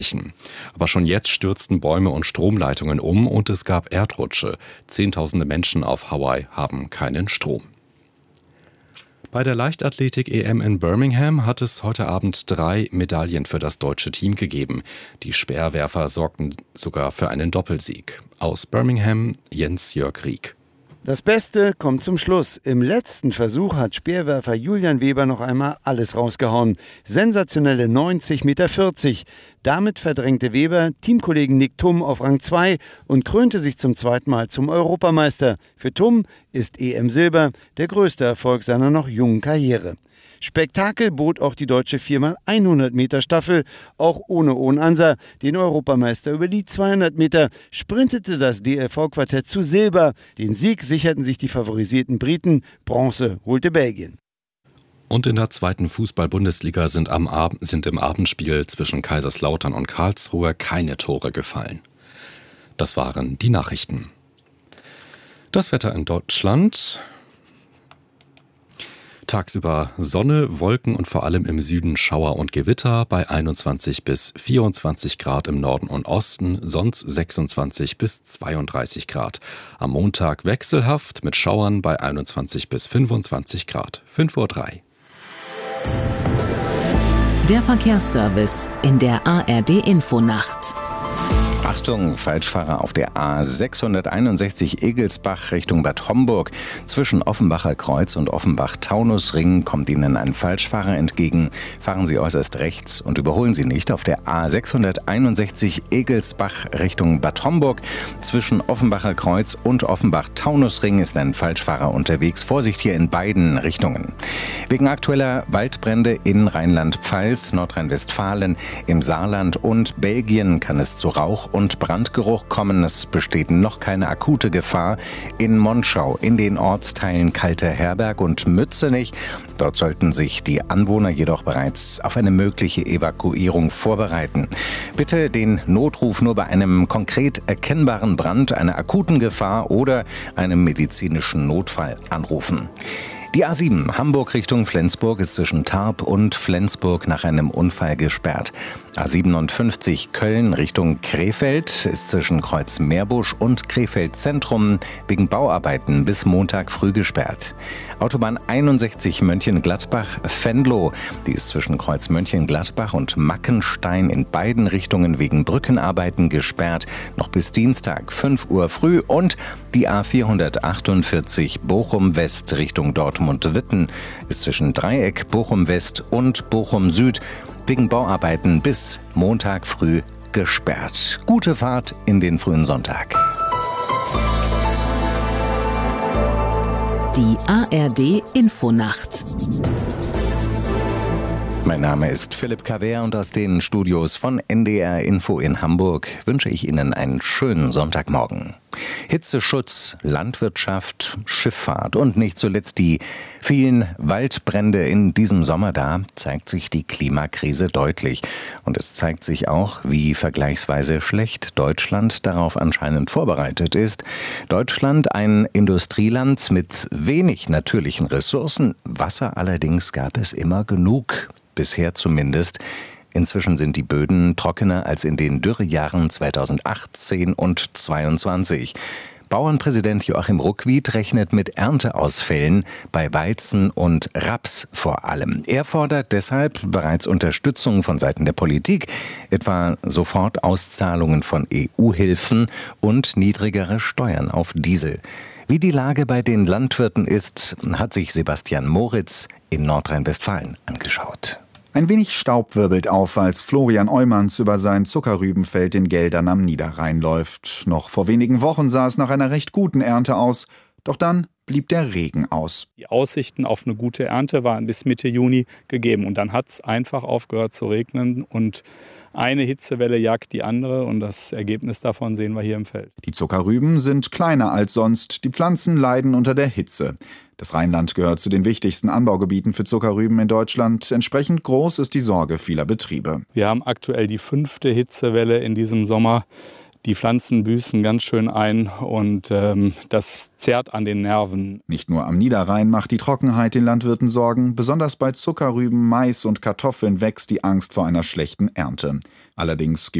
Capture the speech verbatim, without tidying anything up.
Aber schon jetzt stürzten Bäume und Stromleitungen um und es gab Erdrutsche. Zehntausende Menschen auf Hawaii haben keinen Strom. Bei der Leichtathletik-E M in Birmingham hat es heute Abend drei Medaillen für das deutsche Team gegeben. Die Speerwerfer sorgten sogar für einen Doppelsieg. Aus Birmingham Jens-Jörg Rieck. Das Beste kommt zum Schluss. Im letzten Versuch hat Speerwerfer Julian Weber noch einmal alles rausgehauen. Sensationelle neunzig Komma vierzig Meter. Damit verdrängte Weber Teamkollegen Nick Thum auf Rang zwei und krönte sich zum zweiten Mal zum Europameister. Für Thum ist E M Silber der größte Erfolg seiner noch jungen Karriere. Spektakel bot auch die deutsche vier mal hundert Meter Staffel, auch ohne Owen Ansa, den Europameister. Über die zweihundert Meter sprintete das D L V-Quartett zu Silber. Den Sieg sicherten sich die favorisierten Briten, Bronze holte Belgien. Und in der zweiten Fußball-Bundesliga sind, am Ab- sind im Abendspiel zwischen Kaiserslautern und Karlsruhe keine Tore gefallen. Das waren die Nachrichten. Das Wetter in Deutschland. Tagsüber Sonne, Wolken und vor allem im Süden Schauer und Gewitter bei einundzwanzig bis vierundzwanzig Grad im Norden und Osten, sonst sechsundzwanzig bis zweiunddreißig Grad. Am Montag wechselhaft mit Schauern bei einundzwanzig bis fünfundzwanzig Grad. fünf Uhr drei. Der Verkehrsservice in der A R D-Infonacht. Achtung, Falschfahrer auf der A sechshunderteinundsechzig Egelsbach Richtung Bad Homburg. Zwischen Offenbacher Kreuz und Offenbach-Taunusring kommt Ihnen ein Falschfahrer entgegen. Fahren Sie äußerst rechts und überholen Sie nicht. Auf der A sechshunderteinundsechzig Egelsbach Richtung Bad Homburg. Zwischen Offenbacher Kreuz und Offenbach-Taunusring ist ein Falschfahrer unterwegs. Vorsicht hier in beiden Richtungen. Wegen aktueller Waldbrände in Rheinland-Pfalz, Nordrhein-Westfalen, im Saarland und Belgien kann es zu Rauch- und Brandgeruch kommen. Es besteht noch keine akute Gefahr. In Monschau, in den Ortsteilen Kalter Herberg und Mützenich. Dort sollten sich die Anwohner jedoch bereits auf eine mögliche Evakuierung vorbereiten. Bitte den Notruf nur bei einem konkret erkennbaren Brand, einer akuten Gefahr oder einem medizinischen Notfall anrufen. Die A sieben Hamburg Richtung Flensburg ist zwischen Tarp und Flensburg nach einem Unfall gesperrt. A siebenundfünfzig Köln Richtung Krefeld ist zwischen Kreuz Meerbusch und Krefeld Zentrum wegen Bauarbeiten bis Montag früh gesperrt. Autobahn einundsechzig Mönchengladbach-Venlo, die ist zwischen Kreuz Mönchengladbach und Mackenstein in beiden Richtungen wegen Brückenarbeiten gesperrt, noch bis Dienstag fünf Uhr früh. Und die A vierhundertachtundvierzig Bochum West Richtung Dortmund-Witten ist zwischen Dreieck Bochum West und Bochum Süd wegen Bauarbeiten bis Montag früh gesperrt. Gute Fahrt in den frühen Sonntag. Die A R D-Infonacht. Mein Name ist Philipp Kaver und aus den Studios von N D R Info in Hamburg wünsche ich Ihnen einen schönen Sonntagmorgen. Hitzeschutz, Landwirtschaft, Schifffahrt und nicht zuletzt die vielen Waldbrände in diesem Sommer, da zeigt sich die Klimakrise deutlich. Und es zeigt sich auch, wie vergleichsweise schlecht Deutschland darauf anscheinend vorbereitet ist. Deutschland, ein Industrieland mit wenig natürlichen Ressourcen. Wasser allerdings gab es immer genug. Bisher zumindest. Inzwischen sind die Böden trockener als in den Dürrejahren zweitausendachtzehn und zweitausendzweiundzwanzig. Bauernpräsident Joachim Ruckwied rechnet mit Ernteausfällen bei Weizen und Raps vor allem. Er fordert deshalb bereits Unterstützung von Seiten der Politik, etwa Sofortauszahlungen von E U-Hilfen und niedrigere Steuern auf Diesel. Wie die Lage bei den Landwirten ist, hat sich Sebastian Moritz in Nordrhein-Westfalen angeschaut. Ein wenig Staub wirbelt auf, als Florian Eumanns über sein Zuckerrübenfeld in Geldern am Niederrhein läuft. Noch vor wenigen Wochen sah es nach einer recht guten Ernte aus, doch dann blieb der Regen aus. Die Aussichten auf eine gute Ernte waren bis Mitte Juni gegeben und dann hat es einfach aufgehört zu regnen und eine Hitzewelle jagt die andere und das Ergebnis davon sehen wir hier im Feld. Die Zuckerrüben sind kleiner als sonst, die Pflanzen leiden unter der Hitze. Das Rheinland gehört zu den wichtigsten Anbaugebieten für Zuckerrüben in Deutschland. Entsprechend groß ist die Sorge vieler Betriebe. Wir haben aktuell die fünfte Hitzewelle in diesem Sommer. Die Pflanzen büßen ganz schön ein und ähm, das zerrt an den Nerven. Nicht nur am Niederrhein macht die Trockenheit den Landwirten Sorgen. Besonders bei Zuckerrüben, Mais und Kartoffeln wächst die Angst vor einer schlechten Ernte. Allerdings gibt